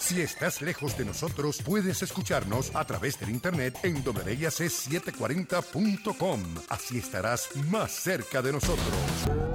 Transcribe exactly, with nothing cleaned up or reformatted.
Si estás lejos de nosotros, puedes escucharnos a través del internet en doble i a c setecientos cuarenta punto com. Así estarás más cerca de nosotros.